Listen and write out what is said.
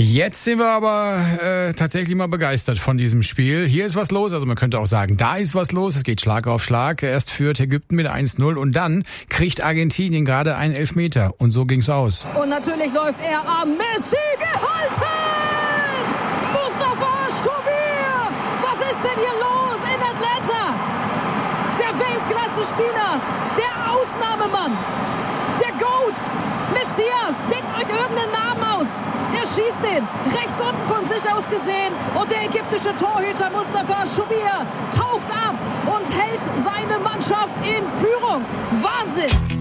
Jetzt sind wir aber tatsächlich mal begeistert von diesem Spiel. Hier ist was los, also man könnte auch sagen, da ist was los. Es geht Schlag auf Schlag. Erst führt Ägypten mit 1-0 und dann kriegt Argentinien gerade einen Elfmeter. Und so ging's aus. Und natürlich läuft er am Messi gehalten! Mustafa Shubir! Was ist denn hier los in Atlanta? Der Weltklasse-Spieler, der Ausnahmemann, der GOAT, Messias, denkt euch irgendeinen Namen aus. Er schießt ihn rechts unten von sich aus gesehen und der ägyptische Torhüter Mustafa Shubir taucht ab und hält seine Mannschaft in Führung. Wahnsinn!